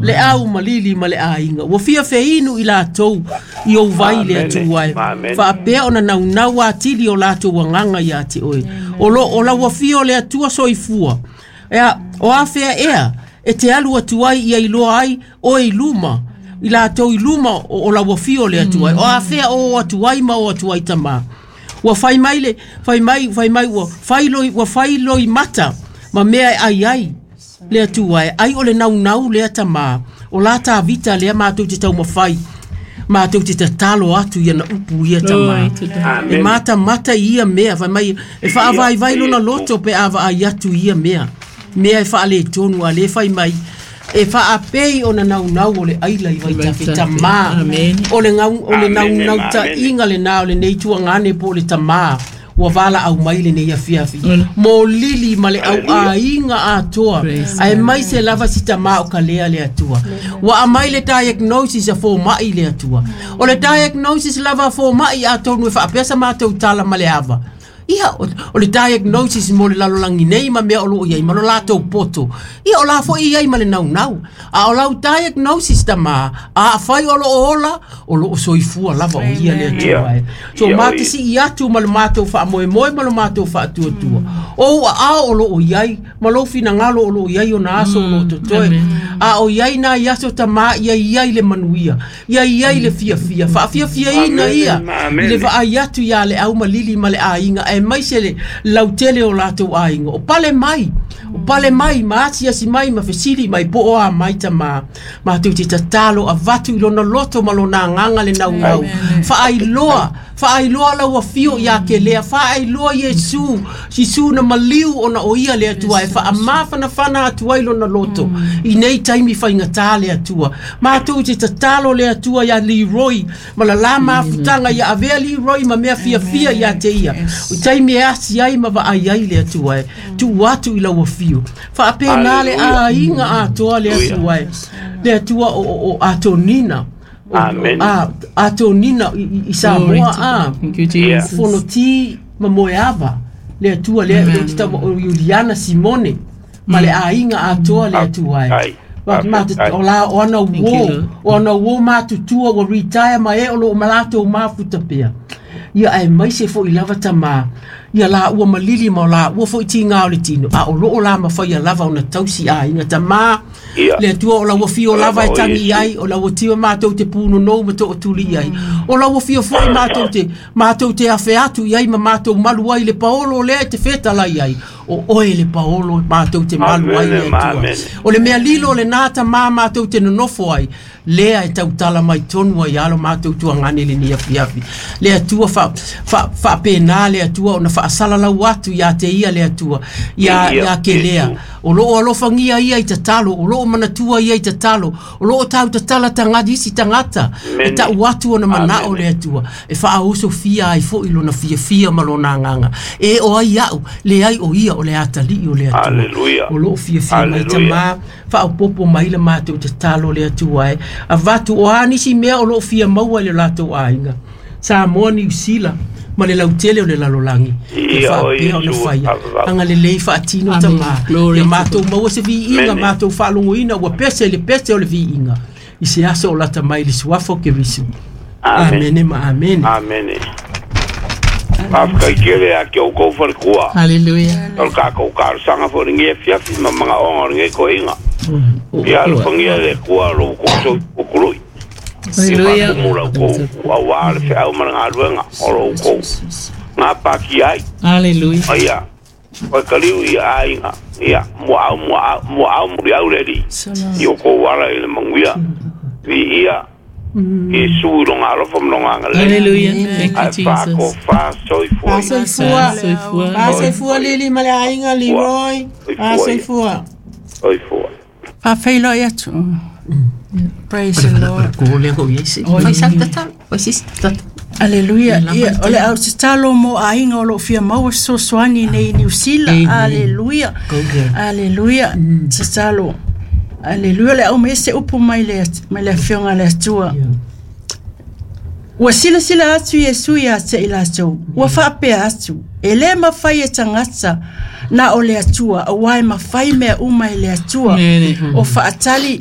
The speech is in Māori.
le au malili ma le ainga wa fia feinu i latou i o vai le atu ai fa pe ona na wa tili o latou wanganga ya te oi o la wa fia le atu soifua ea o afea ea e te alu atu ai i loa ai o i luma i latou i luma o la wa fia le atu ai o afea o atu ai ma o atu ai tama wa fai mai wa failo i mata ma mea ai le atu ai o le nau le tama o la ta vita le mātou te tau mawhai mātou te talo atu ia na upu ia tama e mata ia mea e wha vai lona loto pe awa ai atu ia mea e wha ale tonu a le whai mai e wha apei o na nau o le aila i vai tafi tama o le nau ta inga le nao le neitua ngane po le tama wa vala au maile ne ia fiafi mo lili male au ainga atoa ai mai se lava sita ma o kalea le atua wa amaile diagnosis a fo mai le atua o le diagnosis lava fo mai ato no fa pesa ma to tala male ava ia o le diagnosis mo le lalolangi nei ma me o lo ia ma lo lato poto ia o la fo ia ma le nau a o la diagnosis tama a fai o lo ola o lo soifua lava o ia le atua so ma te si ia tu ma lo mato fa mo ma lo mato fa tu o a o lo ia ma lo fina ngalo o lo ia o na so lo to a o ia na ia so tama ia le manuia ia le fia ina ia le va ia tu ia le au malili ma le ainga e mai se le lautele o lato ainga o pale mai maatia si mai ma fesili mai po o a mai tama ma tu te tatalo a vatu ilona loto malona nganga le nau fa ai loa la wa fio ya ke le fa ai loa Yesu na maliu ona o ia le atua e fa amafana fana atua ilona loto i nei taimi fa inga tale atua ma tu te tatalo le atua ya Leroy ma la lama futanga ya avea Leroy ma mea fia ya te ia o taimi e asi ai ma va ai le atua e tu watu ila wa fio fa apena le a inga atoa le atua o atonina atonina i Samoa fonoti ma moeava le atua le Juliana Simone ma le a inga atoa le atua e ona wo matutua o retire ma e o lo malato mafuta pea ia ai mai se fo i lava tama ia la ua malili ma la ua fo i tinga o le tino a o loo la ma fo ia lava ona tausi a inga tama le tua o la ua fio lava e tangi ai o la ua tia mātou te puno nou ma to o tuli ai o la ua fio fo i mātou te awhi atu iai ma mātou malu ai le paolo le te feta lai ai o oe le paolo mātou te malu ai le tua o le mea lilo le nata mātou te nonofo ai lea e tautala mai tonu ai alo mātou tua ngane le ni afi le atua fa pena le atua ona fa asala lau atu ya te ia le atua ya ke lea o loo alofangia ia i tatalo o loo manatua ia i tatalo o loo tau tatala tangadisi tangata e ta watu ona mana o le atua e fa auso fia ai fo ilona fia malona nganga e o ai au le ai o ia o le atali o le atua o loo fia mai tama fa popo mai le mātou tatalo le atua e a vatu o anisi mea o loo fia maua le lato ainga Samoa New Zealand ma le lautele o le lalolangi e fa pea o na faya anga le lei fa atino tama e mātou maua se vi inga mātou whalongo ina ua pese o le vi inga i se aso o lata mai le suafo ke visu amene ma amene Papa kere a kio ko for kua. Hallelujah. Tol ka ko ka sanga for nge fiafi ma manga o nge ko inga. Ya lo fangia le kua lo ko so ko. Hallelujah. Mura ko wa wa fe au manga luenga o lo ko. Na pa ki ai. Hallelujah. Aya. Wa kaliu ya inga. Ya mo au muri au ready. Yo ko wala ile manguia. Vi ia Yesu longa lo fom longa ngale. Hallelujah. Thank you Jesus. Fa soifua lili male ainga Leroy. Soifua. Fa failo ya tu. Praise the Lord. Ko le ko yesi. Vai santa. Hallelujah. Ole au talo mo ainga o lo fia mau so swani nei New Zealand. Hallelujah. Hallelujah. Talo. Aleluia le au mese upu mai le fionga le atua. Ua sila atu Yesu ia te ila tau. Ua whaape atu. E le mawhai e tangata na o le atua. A wai mawhai mea umai le atua. O whaatali